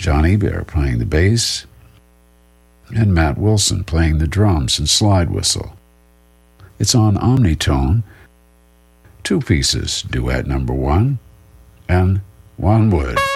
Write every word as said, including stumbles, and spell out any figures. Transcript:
Johnny Bear playing the bass, and Matt Wilson playing the drums and slide whistle. It's on Omnitone, two pieces, duet number one, and One Wood.